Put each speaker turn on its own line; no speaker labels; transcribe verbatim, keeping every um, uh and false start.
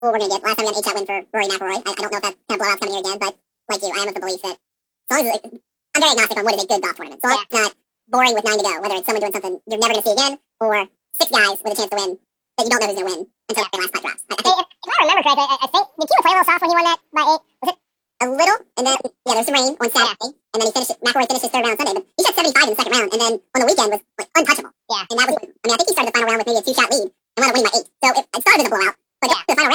we're going to get. Last time we had an eight shot win for Rory McIlroy. I, I don't know if that kind of blowout's coming here again, but like you, I am of the belief that as long as like, I'm very agnostic on what is a good golf tournament. So long as it's not boring with nine to go, whether it's someone doing something you're never going to see again or six guys with a chance to win that you don't know who's going to win until the last putt drops. I, I think,
if, if I remember correctly, I, I think did Kima play a little soft when he won that by eight? Was it
a little, and then yeah, there's some rain on Saturday, and then he finished. McIlroy finished his third round on Sunday, but he shot seventy-five in the second round, and then on the weekend was like untouchable.
Yeah,
and that was. I mean, I think he started the final round with maybe a two shot lead and wound up winning by eight. So it, it started as a blowout, but yeah. the final round.